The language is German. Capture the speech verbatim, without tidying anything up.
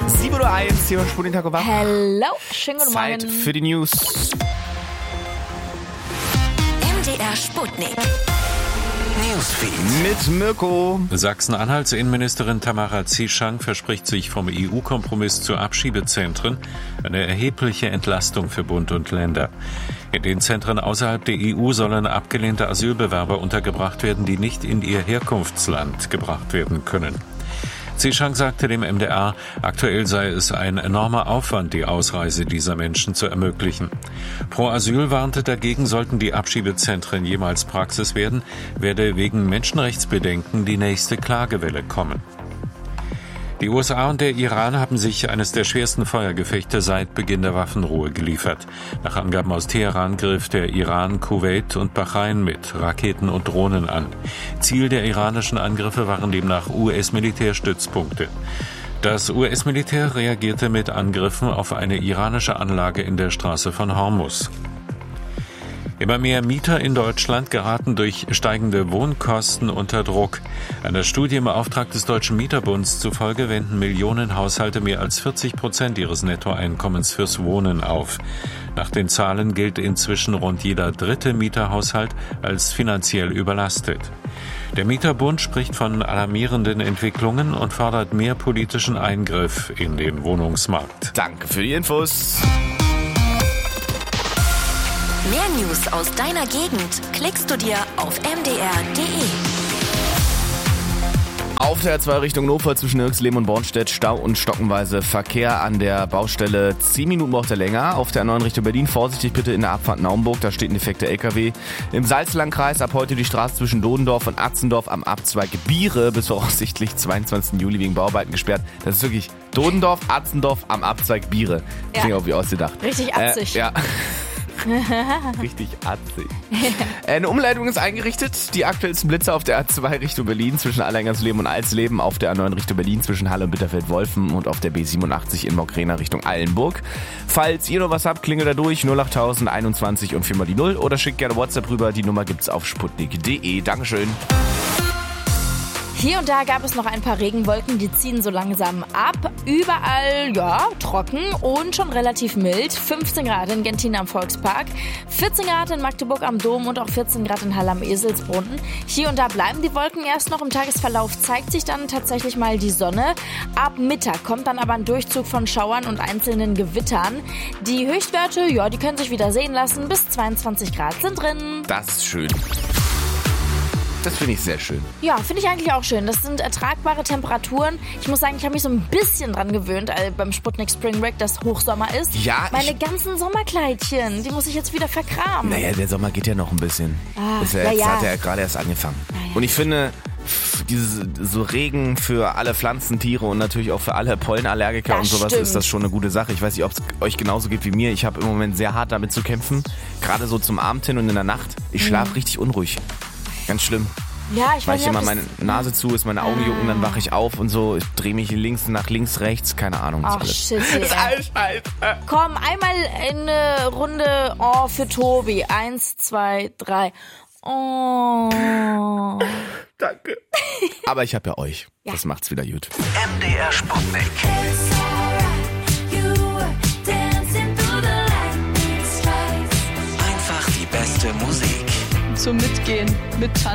sieben Uhr eins, hier beim Sputnik Tag und Wach. Hello, schönen guten Morgen. Zeit für die News. M D R Sputnik. Newsfeed. Mit Mirko. Sachsen-Anhalts Innenministerin Tamara Zieschang verspricht sich vom E U-Kompromiss zu Abschiebezentren eine erhebliche Entlastung für Bund und Länder. In den Zentren außerhalb der E U sollen abgelehnte Asylbewerber untergebracht werden, die nicht in ihr Herkunftsland gebracht werden können. Zieschang sagte dem M D R, aktuell sei es ein enormer Aufwand, die Ausreise dieser Menschen zu ermöglichen. Pro Asyl warnte dagegen, sollten die Abschiebezentren jemals Praxis werden, werde wegen Menschenrechtsbedenken die nächste Klagewelle kommen. Die U S A und der Iran haben sich eines der schwersten Feuergefechte seit Beginn der Waffenruhe geliefert. Nach Angaben aus Teheran griff der Iran Kuwait und Bahrain mit Raketen und Drohnen an. Ziel der iranischen Angriffe waren demnach U S-Militärstützpunkte. Das U S-Militär reagierte mit Angriffen auf eine iranische Anlage in der Straße von Hormuz. Immer mehr Mieter in Deutschland geraten durch steigende Wohnkosten unter Druck. Einer Studie im Auftrag des Deutschen Mieterbunds zufolge wenden Millionen Haushalte mehr als vierzig Prozent ihres Nettoeinkommens fürs Wohnen auf. Nach den Zahlen gilt inzwischen rund jeder dritte Mieterhaushalt als finanziell überlastet. Der Mieterbund spricht von alarmierenden Entwicklungen und fordert mehr politischen Eingriff in den Wohnungsmarkt. Danke für die Infos. Mehr News aus deiner Gegend klickst du dir auf m d r punkt d e. Auf der A zwei Richtung Hannover zwischen Irxleben und Bornstedt Stau und stockenweise Verkehr an der Baustelle. zehn Minuten braucht er länger. Auf der A neun Richtung Berlin vorsichtig bitte in der Abfahrt Naumburg, da steht ein defekter L K W. Im Salzlandkreis ab heute die Straße zwischen Dodendorf und Atzendorf am Abzweig Biere bis voraussichtlich zweiundzwanzigsten Juli wegen Bauarbeiten gesperrt. Das ist wirklich Dodendorf, Atzendorf am Abzweig Biere. Ja. Klingt auch wie ausgedacht. Richtig atzig. Äh, ja. Richtig atzig. Eine Umleitung ist eingerichtet. Die aktuellsten Blitze auf der A zwei Richtung Berlin zwischen Allergangersleben und Alsleben, auf der A neun Richtung Berlin zwischen Halle und Bitterfeld-Wolfen und auf der B siebenundachtzig in Mockrena Richtung Eilenburg. Falls ihr noch was habt, klingelt da durch null acht null einundzwanzig und viermal die null oder schickt gerne WhatsApp rüber. Die Nummer gibt's auf sputnik punkt d e. Dankeschön. Hier und da gab es noch ein paar Regenwolken, die ziehen so langsam ab. Überall, ja, trocken und schon relativ mild. fünfzehn Grad in Gentin am Volkspark, vierzehn Grad in Magdeburg am Dom und auch vierzehn Grad in Halle am Eselsbrunnen. Hier und da bleiben die Wolken erst noch. Im Tagesverlauf zeigt sich dann tatsächlich mal die Sonne. Ab Mittag kommt dann aber ein Durchzug von Schauern und einzelnen Gewittern. Die Höchstwerte, ja, die können sich wieder sehen lassen. Bis zweiundzwanzig Grad sind drin. Das ist schön. Das finde ich sehr schön. Ja, finde ich eigentlich auch schön. Das sind ertragbare Temperaturen. Ich muss sagen, ich habe mich so ein bisschen dran gewöhnt äh, beim Sputnik Spring Break, dass Hochsommer ist. Ja, Meine ich- ganzen Sommerkleidchen, die muss ich jetzt wieder verkramen. Naja, der Sommer geht ja noch ein bisschen. Ah, das ist ja ja, jetzt ja. hat er ja gerade erst angefangen. Ja, ja. Und ich finde, f- dieses so Regen für alle Pflanzentiere und natürlich auch für alle Pollenallergiker Das und sowas stimmt. ist das schon eine gute Sache. Ich weiß nicht, ob es euch genauso geht wie mir. Ich habe im Moment sehr hart damit zu kämpfen. Gerade so zum Abend hin und in der Nacht. Ich schlafe richtig unruhig. Ganz schlimm. Ja, ich Weil weiß ich nicht, immer ob meine das... Nase zu ist, meine Augen jucken, dann wache ich auf und so. Ich drehe mich links nach links, rechts. Keine Ahnung. Das Ach, ist shit, alles. ey. alles scheiße. Komm, einmal eine Runde Oh für Tobi. Eins, zwei, drei. Oh. Danke. Aber ich habe ja euch. Ja. Das macht's wieder gut. M D R Sputnik. Einfach die beste Musik. Zum Mitgehen, mit Tanzen.